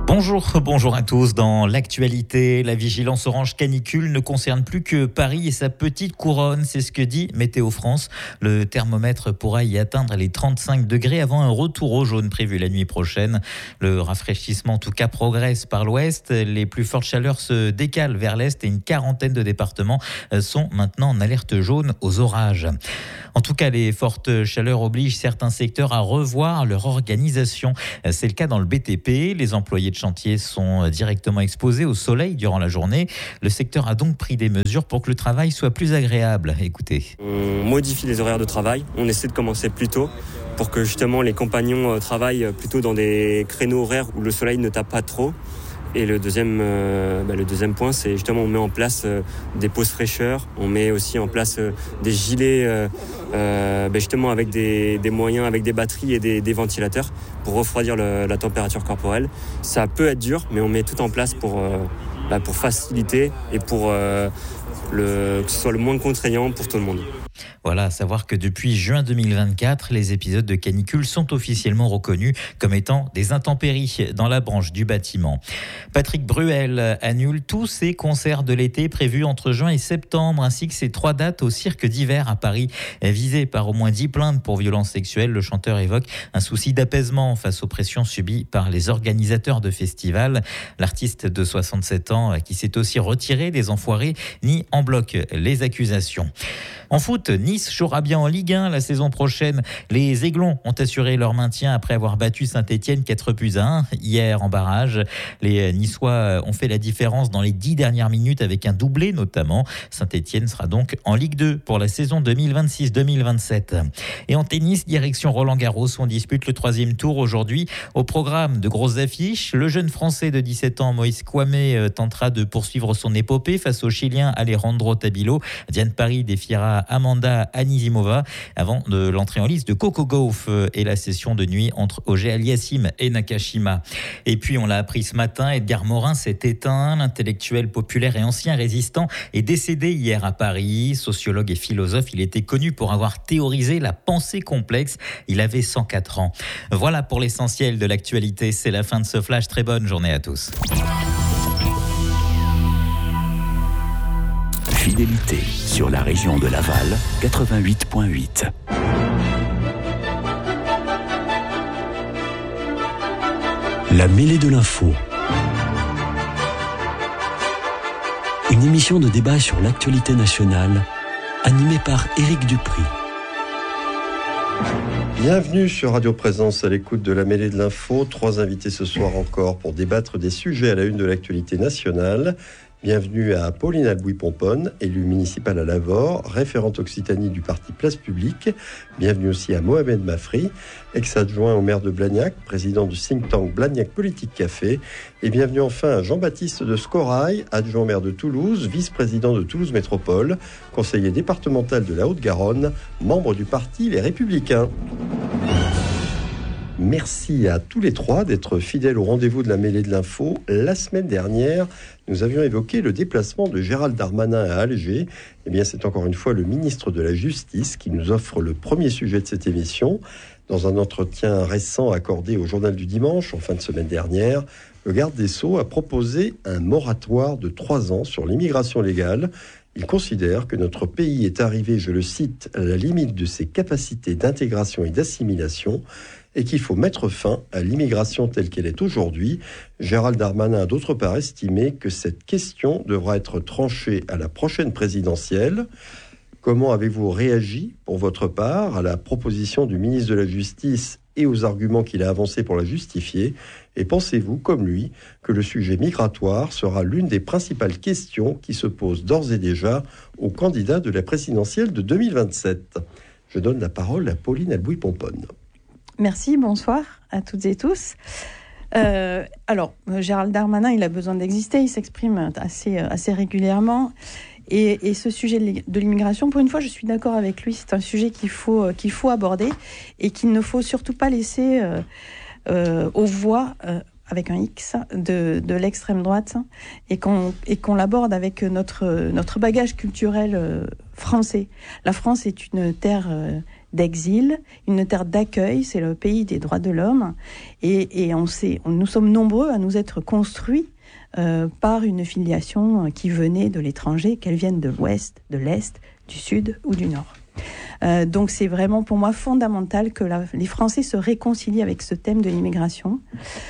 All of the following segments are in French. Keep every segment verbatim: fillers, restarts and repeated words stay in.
Bonjour, bonjour à tous. Dans l'actualité, la vigilance orange canicule ne concerne plus que Paris et sa petite couronne. C'est ce que dit Météo France. Le thermomètre pourra y atteindre les trente-cinq degrés avant un retour au jaune prévu la nuit prochaine. Le rafraîchissement, en tout cas, progresse par l'ouest. Les plus fortes chaleurs se décalent vers l'est et une quarantaine de départements sont maintenant en alerte jaune aux orages. En tout cas, les fortes chaleurs obligent certains secteurs à revoir leur organisation. C'est le cas dans le B T P. Les employés de chantier sont directement exposés au soleil durant la journée. Le secteur a donc pris des mesures pour que le travail soit plus agréable. Écoutez. On modifie les horaires de travail. On essaie de commencer plus tôt pour que justement les compagnons travaillent plutôt dans des créneaux horaires où le soleil ne tape pas trop. Et le deuxième, euh, bah le deuxième point, c'est justement on met en place euh, des pauses fraîcheur. On met aussi en place euh, des gilets euh, euh, bah justement avec des, des moyens, avec des batteries et des, des ventilateurs pour refroidir le, la température corporelle. Ça peut être dur, mais on met tout en place pour, euh, bah pour faciliter et pour euh, le, que ce soit le moins contraignant pour tout le monde. Voilà, à savoir que depuis juin deux mille vingt-quatre, les épisodes de canicule sont officiellement reconnus comme étant des intempéries dans la branche du bâtiment. Patrick Bruel annule tous ses concerts de l'été prévus entre juin et septembre, ainsi que ses trois dates au cirque d'hiver à Paris. Visé par au moins dix plaintes pour violences sexuelles, le chanteur évoque un souci d'apaisement face aux pressions subies par les organisateurs de festivals. L'artiste de soixante-sept ans, qui s'est aussi retiré des Enfoirés, nie en bloc les accusations. En foot, Nice jouera bien en Ligue un la saison prochaine. Les Aiglons ont assuré leur maintien après avoir battu Saint-Etienne quatre buts à un hier en barrage. Les Niçois ont fait la différence dans les dix dernières minutes avec un doublé notamment. Saint-Etienne sera donc en Ligue deux pour la saison deux mille vingt-six deux mille vingt-sept. Et en tennis, direction Roland-Garros, on dispute le troisième tour aujourd'hui. Au programme de grosses affiches, le jeune Français de dix-sept ans, Moïse Kouamé, tentera de poursuivre son épopée face au Chilien Alejandro Tabilo. Diane Paris défiera Amanda Anisimova avant de l'entrée en lice de Coco Gauff et la session de nuit entre Auger Aliassime et Nakashima. Et puis on l'a appris ce matin, Edgar Morin s'est éteint. L'intellectuel populaire et ancien résistant est décédé hier à Paris. Sociologue et philosophe, il était connu pour avoir théorisé la pensée complexe. Il avait cent quatre ans. Voilà pour l'essentiel de l'actualité. C'est la fin de ce flash. Très bonne journée à tous. Fidélité sur la région de Laval, quatre-vingt-huit virgule huit. La mêlée de l'info. Une émission de débat sur l'actualité nationale, animée par Éric Dupry. Bienvenue sur Radio Présence à l'écoute de la mêlée de l'info. Trois invités ce soir encore pour débattre des sujets à la une de l'actualité nationale. Bienvenue à Pauline Albouy-Pomponne, élue municipale à Lavore, référente Occitanie du parti Place Publique. Bienvenue aussi à Mohamed Mafri, ex-adjoint au maire de Blagnac, président du think tank Blagnac Politique Café. Et bienvenue enfin à Jean-Baptiste de Scorail, adjoint au maire de Toulouse, vice-président de Toulouse Métropole, conseiller départemental de la Haute-Garonne, membre du parti Les Républicains. Merci à tous les trois d'être fidèles au rendez-vous de la mêlée de l'info. La semaine dernière, nous avions évoqué le déplacement de Gérald Darmanin à Alger. Eh bien, c'est encore une fois le ministre de la Justice qui nous offre le premier sujet de cette émission. Dans un entretien récent accordé au Journal du Dimanche, en fin de semaine dernière, le garde des Sceaux a proposé un moratoire de trois ans sur l'immigration légale. Il considère que notre pays est arrivé, je le cite, à la limite de ses capacités d'intégration et d'assimilation, et qu'il faut mettre fin à l'immigration telle qu'elle est aujourd'hui. Gérald Darmanin a d'autre part estimé que cette question devra être tranchée à la prochaine présidentielle. Comment avez-vous réagi, pour votre part, à la proposition du ministre de la Justice et aux arguments qu'il a avancés pour la justifier ? Et pensez-vous, comme lui, que le sujet migratoire sera l'une des principales questions qui se posent d'ores et déjà aux candidats de la présidentielle de deux mille vingt-sept ? Je donne la parole à Pauline Albouy-Pomponne. Merci, bonsoir à toutes et tous. Euh, alors, Gérald Darmanin, il a besoin d'exister, il s'exprime assez, assez régulièrement. Et, et ce sujet de l'immigration, pour une fois, je suis d'accord avec lui, c'est un sujet qu'il faut, qu'il faut aborder et qu'il ne faut surtout pas laisser euh, euh, aux voix, euh, avec un X, de, de l'extrême droite et qu'on, et qu'on l'aborde avec notre, notre bagage culturel euh, français. La France est une terre... Euh, d'exil, une terre d'accueil, c'est le pays des droits de l'homme. Et, et on sait, on, nous sommes nombreux à nous être construits euh, par une filiation qui venait de l'étranger, qu'elle vienne de l'Ouest, de l'Est, du Sud ou du Nord. Euh, donc c'est vraiment pour moi fondamental que la, les Français se réconcilient avec ce thème de l'immigration.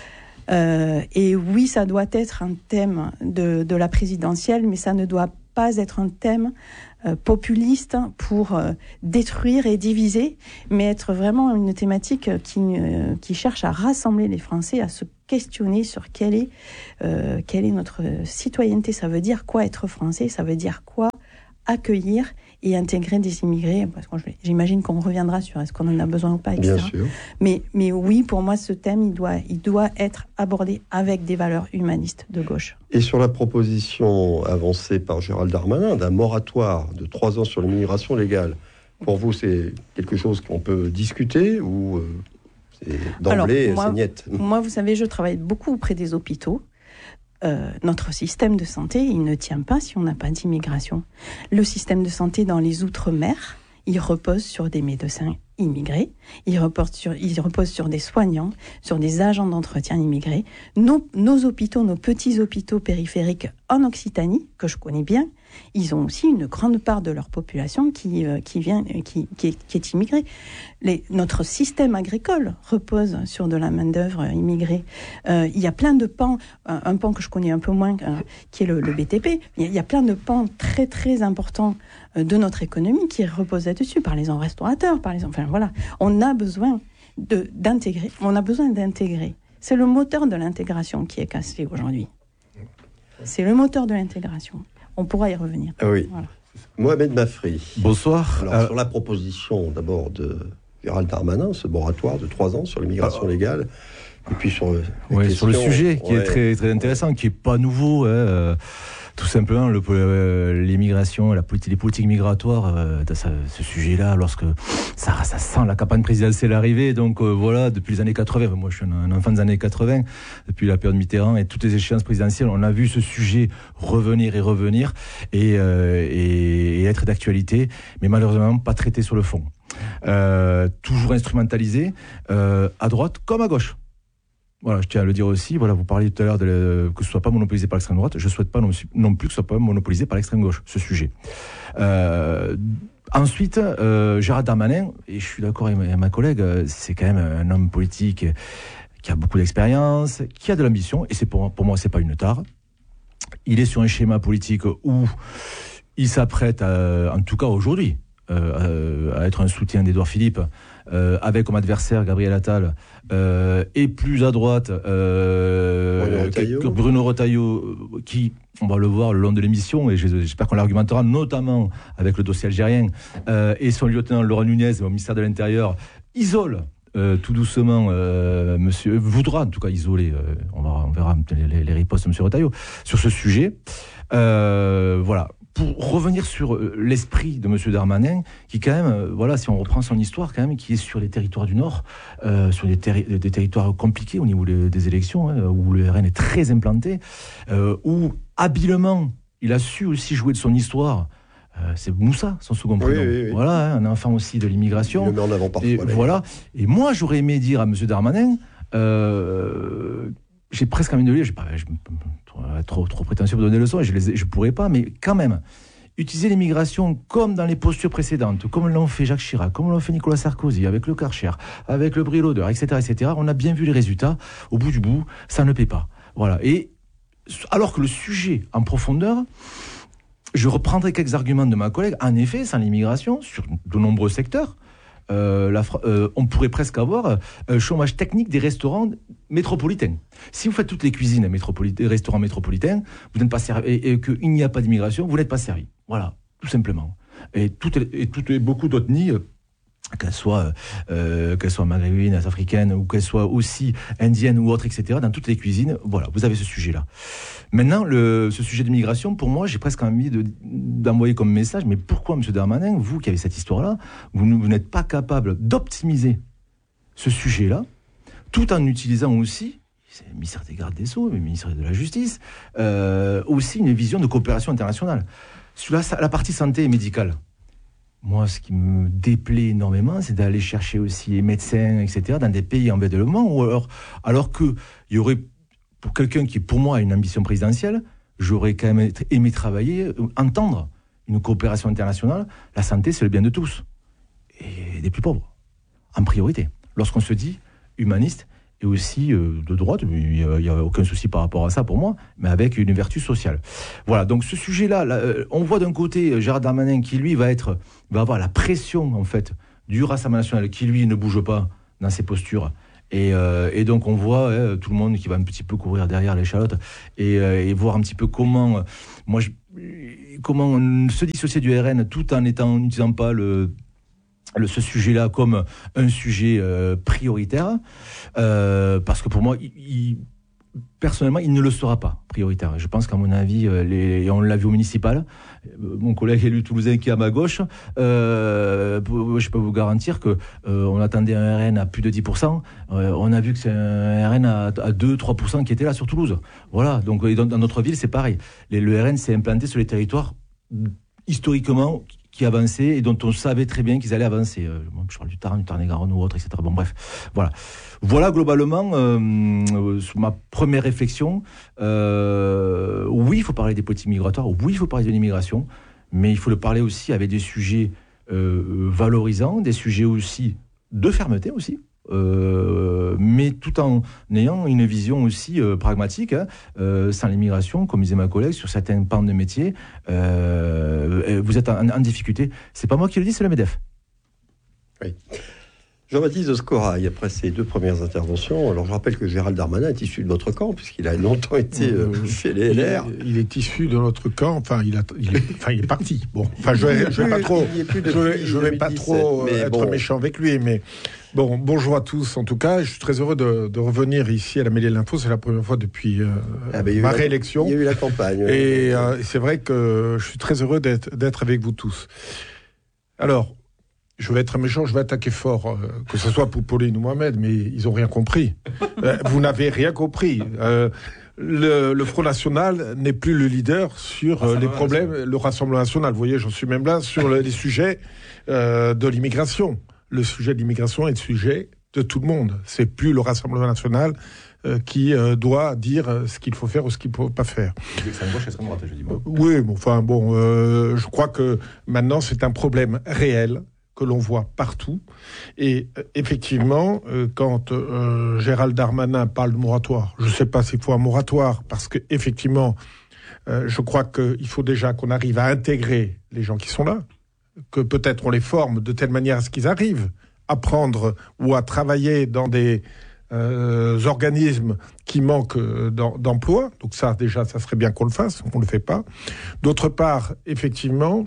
Euh, et oui, ça doit être un thème de, de la présidentielle, mais ça ne doit pas être un thème euh, populiste pour euh, détruire et diviser, mais être vraiment une thématique qui, euh, qui cherche à rassembler les Français, à se questionner sur quelle est, euh, quelle est notre citoyenneté. Ça veut dire quoi être français ? Ça veut dire quoi accueillir et intégrer des immigrés, parce que j'imagine qu'on reviendra sur est-ce qu'on en a besoin ou pas, et cetera. Bien sûr. Mais, mais oui, pour moi, ce thème, il doit, il doit être abordé avec des valeurs humanistes de gauche. Et sur la proposition avancée par Gérald Darmanin d'un moratoire de trois ans sur l'immigration légale, pour vous, c'est quelque chose qu'on peut discuter ou euh, c'est d'emblée, c'est niette ? Moi, vous savez, je travaille beaucoup auprès des hôpitaux. Euh, notre système de santé, il ne tient pas si on n'a pas d'immigration. Le système de santé dans les Outre-mer, il repose sur des médecins immigrés, il repose sur, il repose sur des soignants, sur des agents d'entretien immigrés. Nos, nos hôpitaux, nos petits hôpitaux périphériques en Occitanie, que je connais bien, ils ont aussi une grande part de leur population qui, euh, qui, vient, qui, qui, est, qui est immigrée. Les, notre système agricole repose sur de la main-d'œuvre immigrée. Euh, il y a plein de pans, un, un pan que je connais un peu moins, euh, qui est le, le B T P. Il y, a, il y a plein de pans très très importants euh, de notre économie qui reposent là-dessus, par les restaurateurs, par les, enfin voilà. On a besoin de, d'intégrer. On a besoin d'intégrer. C'est le moteur de l'intégration qui est cassé aujourd'hui. C'est le moteur de l'intégration. On pourra y revenir. Ah oui. Voilà. Mohamed Mafri. Bonsoir. Alors, euh... sur la proposition d'abord de Gérald Darmanin, ce moratoire de trois ans sur l'immigration ah. légale, et puis sur, ouais, question, sur le sujet qui ouais. est très, très intéressant, qui n'est pas nouveau. Hein, euh, tout simplement, le, euh, l'immigration, la politique, les politiques migratoires, euh, ça, ce sujet-là, lorsque ça, ça sent la campagne présidentielle arriver, donc euh, voilà, depuis les années quatre-vingts, moi je suis un, un enfant des années quatre-vingts, depuis la période Mitterrand et toutes les échéances présidentielles, on a vu ce sujet revenir et revenir et, euh, et, et être d'actualité, mais malheureusement pas traité sur le fond. Euh, toujours instrumentalisé, euh, à droite comme à gauche. Voilà, je tiens à le dire aussi. Voilà, vous parliez tout à l'heure de le, que ce soit pas monopolisé par l'extrême droite. Je souhaite pas non, non plus que ce soit pas monopolisé par l'extrême gauche, ce sujet. Euh, ensuite, euh, Gérald Darmanin, et je suis d'accord avec ma, ma collègue, c'est quand même un homme politique qui a beaucoup d'expérience, qui a de l'ambition, et c'est pour, pour moi, c'est pas une tare. Il est sur un schéma politique où il s'apprête, à, en tout cas aujourd'hui, euh, à, à être un soutien d'Édouard Philippe, euh, avec comme adversaire Gabriel Attal, euh, et plus à droite euh, Bruno Retailleau. que Bruno Retailleau, qui, on va le voir le long de l'émission, et j'espère qu'on l'argumentera, notamment avec le dossier algérien, euh, et son lieutenant Laurent Nunez au ministère de l'Intérieur, isole Euh, tout doucement, euh, monsieur voudra en tout cas isoler, euh, on, va, on verra les, les ripostes de monsieur Retailleau sur ce sujet. Euh, voilà. Pour revenir sur l'esprit de monsieur Darmanin, qui quand même, euh, voilà, si on reprend son histoire quand même, qui est sur les territoires du Nord, euh, sur des, terri- des territoires compliqués au niveau des, des élections, hein, où le R N est très implanté, euh, où habilement il a su aussi jouer de son histoire. Euh, c'est Moussa, son second prénom. Oui, oui, oui. Voilà, hein, un enfant aussi de l'immigration. Il le met en avant parfois. Et, voilà. Et moi, j'aurais aimé dire à M. Darmanin, euh, j'ai presque envie de le dire, je ne suis pas trop, trop prétentieux pour donner le son, et je ne pourrais pas, mais quand même, utiliser l'immigration comme dans les postures précédentes, comme l'ont fait Jacques Chirac, comme l'ont fait Nicolas Sarkozy, avec le Karcher, avec le Brie-Lauder, et cetera, et cetera. On a bien vu les résultats. Au bout du bout, ça ne paie pas. Voilà. Et alors que le sujet en profondeur, je reprendrai quelques arguments de ma collègue. En effet, sans l'immigration, sur de nombreux secteurs, euh, la, euh, on pourrait presque avoir un chômage technique des restaurants métropolitains. Si vous faites toutes les cuisines métropolitaines, restaurants métropolitains, vous n'êtes pas servi, et, et qu'il n'y a pas d'immigration, vous n'êtes pas servi. Voilà, tout simplement. Et, toutes, et, toutes, et beaucoup d'autres nids, qu'elles soient, euh, qu'elles soient maghrébines, africaines, ou qu'elles soient aussi indiennes ou autres, et cetera, dans toutes les cuisines, voilà, vous avez ce sujet-là. Maintenant, le, ce sujet d'immigration, pour moi, j'ai presque envie de, d'envoyer comme message, mais pourquoi, M. Darmanin, vous qui avez cette histoire-là, vous, vous n'êtes pas capable d'optimiser ce sujet-là, tout en utilisant aussi, c'est le ministère des Gardes des Sceaux, le ministère de la Justice, euh, aussi une vision de coopération internationale. Sur la, la partie santé et médicale, moi, ce qui me déplaît énormément, c'est d'aller chercher aussi les médecins, et cetera, dans des pays en développement, ou alors, alors qu'il y aurait, pour quelqu'un qui, pour moi, a une ambition présidentielle, j'aurais quand même aimé travailler, entendre une coopération internationale. La santé, c'est le bien de tous, et des plus pauvres, en priorité. Lorsqu'on se dit humaniste, et aussi euh, de droite, il n'y a, a aucun souci par rapport à ça pour moi, mais avec une vertu sociale. Voilà, donc ce sujet-là, là, euh, on voit d'un côté Gérald Darmanin qui, lui, va, être, va avoir la pression, en fait, du Rassemblement national, qui, lui, ne bouge pas dans ses postures. Et, euh, et donc, on voit hein, tout le monde qui va un petit peu courir derrière l'échalote et, euh, et voir un petit peu comment, euh, moi, je, comment se dissocier du R N tout en étant, n'utilisant pas le... Le, ce sujet-là comme un sujet euh, prioritaire, euh, parce que pour moi, il, il, personnellement, il ne le sera pas prioritaire. Je pense qu'à mon avis, euh, les, et on l'a vu au municipal, euh, mon collègue élu toulousain qui est à ma gauche, euh, je peux vous garantir que euh, on attendait un R N à plus de dix pour cent. Euh, on a vu que c'est un R N à, à deux à trois pour cent qui était là sur Toulouse. Voilà, donc dans, dans notre ville, c'est pareil. Les, le R N s'est implanté sur les territoires historiquement qui avançaient et dont on savait très bien qu'ils allaient avancer. Euh, je parle du Tarn, du Tarn-et-Garonne ou autre, et cetera. Bon, bref, voilà. Voilà globalement euh, euh, ma première réflexion. Euh, oui, il faut parler des politiques migratoires. Oui, il faut parler de l'immigration, mais il faut le parler aussi avec des sujets euh, valorisants, des sujets aussi de fermeté aussi. Euh, mais tout en ayant une vision aussi euh, pragmatique, hein, euh, sans l'immigration, comme disait ma collègue, sur certains pans de métier, euh, vous êtes en, en difficulté. C'est pas moi qui le dis, c'est le MEDEF. Oui. Jean-Baptiste de Scorail, après ces deux premières interventions, alors je rappelle que Gérald Darmanin est issu de votre camp, puisqu'il a longtemps été euh, chez les L R. Il, il est issu de notre camp, enfin il, a, il, est, enfin, il est parti. Bon, enfin je vais, je vais pas trop, je vais, je vais pas trop être bon. méchant avec lui, mais bon, bonjour à tous. En tout cas, je suis très heureux de, de revenir ici à la Mêlée de l'Info. C'est la première fois depuis euh, ah ben, ma réélection. Il y a eu la campagne. Et euh, c'est vrai que je suis très heureux d'être, d'être avec vous tous. Alors, je vais être méchant, je vais attaquer fort, euh, que ce soit pour Pauline ou Mohamed, mais ils n'ont rien compris. Euh, vous n'avez rien compris. Euh, le, le Front National n'est plus le leader sur euh, les problèmes, le Rassemblement National, vous voyez, j'en suis même là, sur le, les sujets euh, de l'immigration. Le sujet de l'immigration est le sujet de tout le monde. C'est plus le Rassemblement National euh, qui euh, doit dire euh, ce qu'il faut faire ou ce qu'il ne faut pas faire. Oui, bon, enfin bon, euh, je crois que maintenant c'est un problème réel que l'on voit partout. Et euh, effectivement, euh, quand euh, Gérald Darmanin parle de moratoire, je ne sais pas s'il faut un moratoire, parce que effectivement, euh, je crois qu'il faut déjà qu'on arrive à intégrer les gens qui sont là, que peut-être on les forme de telle manière à ce qu'ils arrivent à prendre ou à travailler dans des euh, organismes qui manquent d'emploi. Donc ça, déjà, ça serait bien qu'on le fasse, on ne le fait pas. D'autre part, effectivement,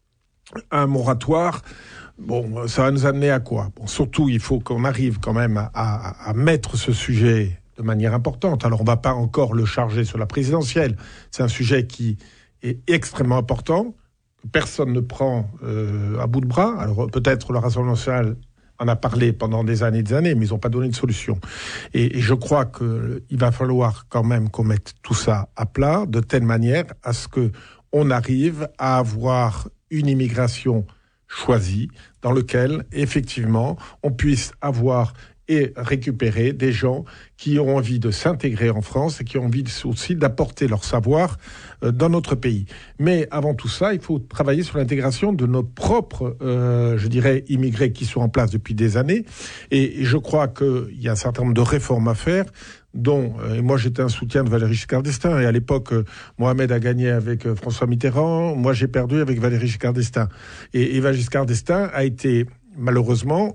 un moratoire, bon, ça va nous amener à quoi ? Bon, surtout, il faut qu'on arrive quand même à, à, à mettre ce sujet de manière importante. Alors, on ne va pas encore le charger sur la présidentielle. C'est un sujet qui est extrêmement important, que personne ne prend euh, à bout de bras. Alors, peut-être le Rassemblement national en a parlé pendant des années et des années, mais ils n'ont pas donné de solution. Et, et je crois qu'il va falloir quand même qu'on mette tout ça à plat, de telle manière à ce qu'on arrive à avoir une immigration choisie, dans lequel, effectivement, on puisse avoir et récupérer des gens qui ont envie de s'intégrer en France et qui ont envie aussi d'apporter leur savoir euh, dans notre pays. Mais avant tout ça, il faut travailler sur l'intégration de nos propres, euh, je dirais, immigrés qui sont en place depuis des années. Et, et je crois qu'il y a un certain nombre de réformes à faire, dont, euh, et moi j'étais un soutien de Valéry Giscard d'Estaing, et à l'époque, euh, Mohamed a gagné avec euh, François Mitterrand, moi j'ai perdu avec Valéry Giscard d'Estaing. Et, et Valéry Giscard d'Estaing a été, malheureusement,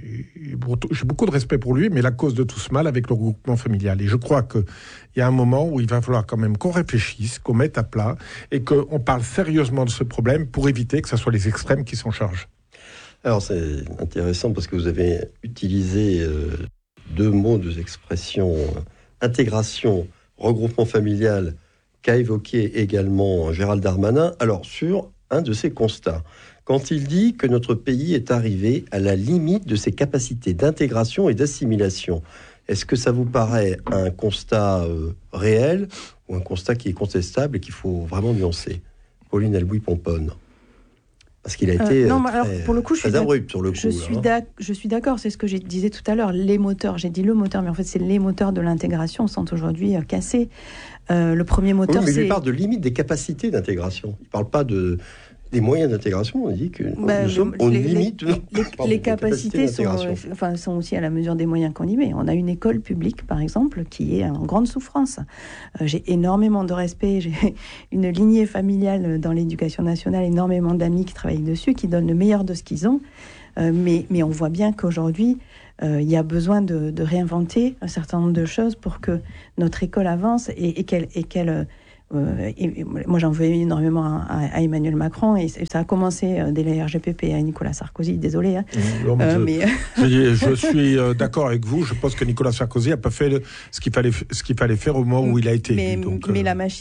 j'ai beaucoup de respect pour lui, mais la cause de tout ce mal avec le regroupement familial. Et je crois qu'il y a un moment où il va falloir quand même qu'on réfléchisse, qu'on mette à plat et qu'on parle sérieusement de ce problème pour éviter que ce soit les extrêmes qui s'en chargent. Alors c'est intéressant parce que vous avez utilisé euh, deux mots, deux expressions, euh, intégration, regroupement familial, qu'a évoqué également Gérald Darmanin. Alors sur un de ses constats, quand il dit que notre pays est arrivé à la limite de ses capacités d'intégration et d'assimilation. Est-ce que ça vous paraît un constat euh, réel ou un constat qui est contestable et qu'il faut vraiment nuancer ? Pauline Albouy-Pomponne. Parce qu'il a été euh, non, très, alors, pour le coup, je très suis abrupt sur le coup. Je suis, hein. d'ac- je suis d'accord, c'est ce que je disais tout à l'heure, les moteurs, j'ai dit le moteur, mais en fait c'est les moteurs de l'intégration sont aujourd'hui euh, cassés. Euh, le premier moteur, Oui, mais c'est... il parle de limite des capacités d'intégration. Il ne parle pas de, des moyens d'intégration. On dit que Bah, nous le- sommes aux les- limites les, non, les- pardon, les des capacités sont, d'intégration. euh, enfin, sont aussi à la mesure des moyens qu'on y met. On a une école publique, par exemple, qui est en grande souffrance. Euh, j'ai énormément de respect, j'ai une lignée familiale dans l'éducation nationale, énormément d'amis qui travaillent dessus, qui donnent le meilleur de ce qu'ils ont. Euh, mais, mais on voit bien qu'aujourd'hui, euh, il y a besoin de, de réinventer un certain nombre de choses pour que notre école avance et, et qu'elle... Et qu'elle Euh, et, et moi, j'en veux énormément à, à Emmanuel Macron et, et ça a commencé euh, dès la R G P P à Nicolas Sarkozy. Désolé, hein. Non, mais Euh, je, mais je, je suis euh, d'accord avec vous. Je pense que Nicolas Sarkozy n'a pas fait le- ce qu'il fallait, ce qu'il fallait faire au moment où il a été mais, élu. Donc, mais euh, la machine